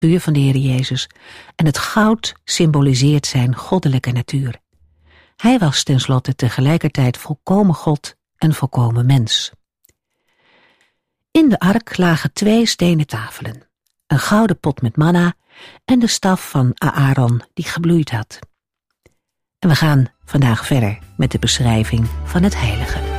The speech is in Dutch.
van de Heer Jezus en het goud symboliseert zijn goddelijke natuur. Hij was tenslotte tegelijkertijd volkomen God en volkomen mens. In de ark lagen 2 stenen tafelen, een gouden pot met manna en de staf van Aaron die gebloeid had. En we gaan vandaag verder met de beschrijving van het heilige.